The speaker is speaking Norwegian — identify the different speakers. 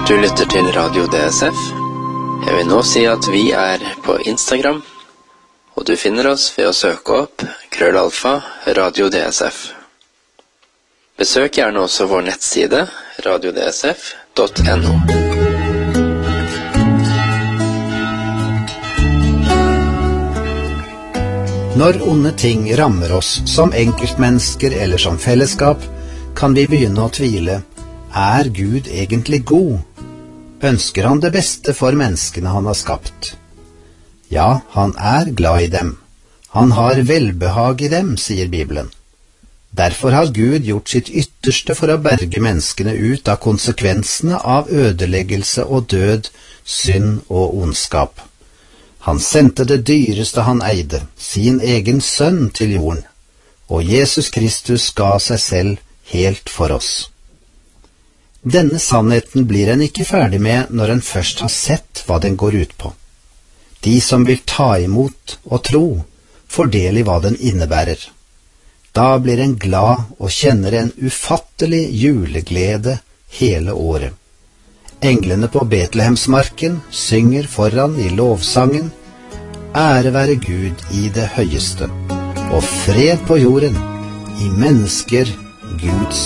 Speaker 1: Du lytter til Radio DSF. Jeg vil nå si at vi på Instagram, og du finner oss ved å søke opp @Radio DSF. Besøk gjerne også vår nettside radiodsf.no.
Speaker 2: Når onde ting rammer oss som enkeltmennesker eller som fellesskap, kan vi begynne å tvile. Er Gud egentlig god? Ønsker han det beste for menneskene han har skapt? Ja, han er glad i dem. Han har velbehag i dem, sier Bibelen. Derfor har Gud gjort sitt ytterste for å berge menneskene ut av konsekvensene av ødeleggelse og død, synd og ondskap. Han sendte det dyreste han eide, sin egen sønn, til jorden, og Jesus Kristus ga seg selv helt for oss. Denne sannheten blir en ikke ferdig med når en først har sett hva den går ut på. De som vil ta imot og tro, får del i hva den innebærer. Da blir en glad og kjenner en ufattelig juleglede hele året. Englene på Betlehemsmarken synger foran i lovsangen: Ære være Gud i det høyeste, og fred på jorden, i mennesker Guds